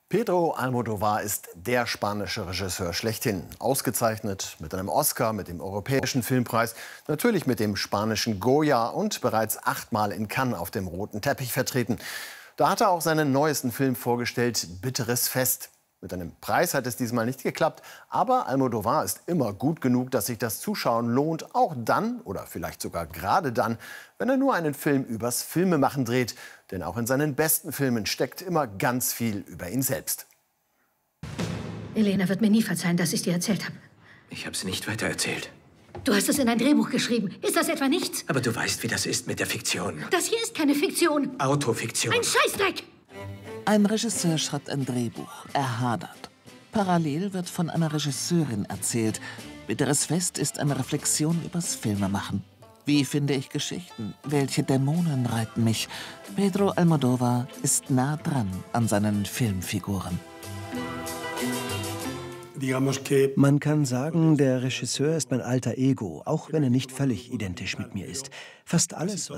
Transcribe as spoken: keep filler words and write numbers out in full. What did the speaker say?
Pedro Almodóvar ist der spanische Regisseur schlechthin. Ausgezeichnet mit einem Oscar, mit dem Europäischen Filmpreis, natürlich mit dem spanischen Goya und bereits achtmal in Cannes auf dem roten Teppich vertreten. Da hat er auch seinen neuesten Film vorgestellt, Bitteres Fest. Mit einem Preis hat es diesmal nicht geklappt, aber Almodóvar ist immer gut genug, dass sich das Zuschauen lohnt, auch dann oder vielleicht sogar gerade dann, wenn er nur einen Film übers Filmemachen dreht. Denn auch in seinen besten Filmen steckt immer ganz viel über ihn selbst. Elena wird mir nie verzeihen, dass ich dir erzählt habe. Ich habe es nicht weitererzählt. Du hast es in ein Drehbuch geschrieben. Ist das etwa nichts? Aber du weißt, wie das ist mit der Fiktion. Das hier ist keine Fiktion. Autofiktion. Ein Scheißdreck! Ein Regisseur schreibt ein Drehbuch. Er hadert. Parallel wird von einer Regisseurin erzählt. Bitteres Fest ist eine Reflexion übers Filmemachen. Wie finde ich Geschichten? Welche Dämonen reiten mich? Pedro Almodóvar ist nah dran an seinen Filmfiguren. Man kann sagen, der Regisseur ist mein alter Ego, auch wenn er nicht völlig identisch mit mir ist. Fast alles, was